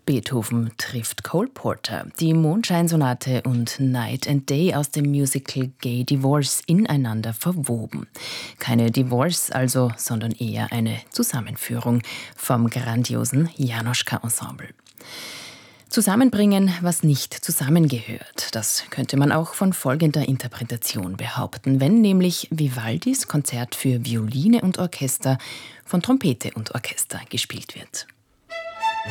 Beethoven trifft Cole Porter, die Mondscheinsonate und Night and Day aus dem Musical Gay Divorce ineinander verwoben. Keine Divorce also, sondern eher eine Zusammenführung vom grandiosen Janoschka-Ensemble. Zusammenbringen, was nicht zusammengehört. Das könnte man auch von folgender Interpretation behaupten, wenn nämlich Vivaldis Konzert für Violine und Orchester von Trompete und Orchester gespielt wird.